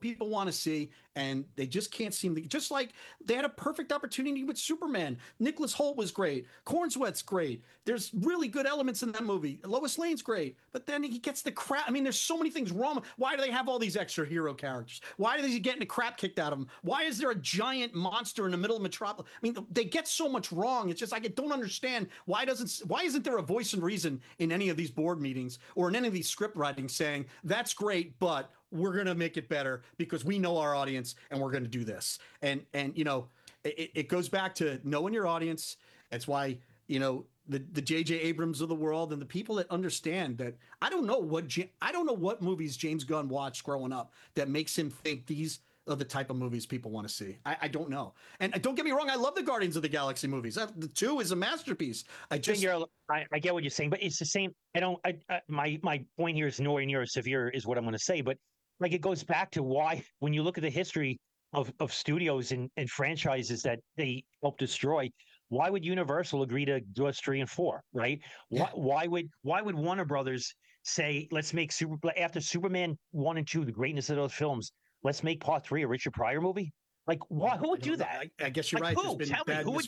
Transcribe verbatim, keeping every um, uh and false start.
people want to see, and they just can't seem to. Just like they had a perfect opportunity with Superman. Nicholas Hoult was great. Cornsweat's great. There's really good elements in that movie. Lois Lane's great, but then he gets the crap. I mean, there's so many things wrong. Why do they have all these extra hero characters? Why are they getting the crap kicked out of them? Why is there a giant monster in the middle of Metropolis? I mean, they get so much wrong. It's just I don't understand why doesn't why isn't there a voice and reason in any of these board meetings or in any of these script writing saying that's great, but we're going to make it better because we know our audience and we're going to do this. And, and, you know, it, it goes back to knowing your audience. That's why, you know, the, the J J Abrams of the world and the people that understand that I don't know what, I don't know what movies James Gunn watched growing up that makes him think these are the type of movies people want to see. I, I don't know. And don't get me wrong. I love the Guardians of the Galaxy movies. The two is a masterpiece. I just, you're, I, I get what you're saying, but it's the same. I don't, I, I, my, my point here is nowhere near as severe is what I'm going to say, but like it goes back to why, when you look at the history of, of studios and, and franchises that they help destroy, why would Universal agree to do us three and four, right? Why, why would why would Warner Brothers say, let's make Super after Superman one and two, the greatness of those films, let's make part three a Richard Pryor movie? Like, why? Who would do that? I, I guess you're like, right. Who? There's been Tell bad me, who would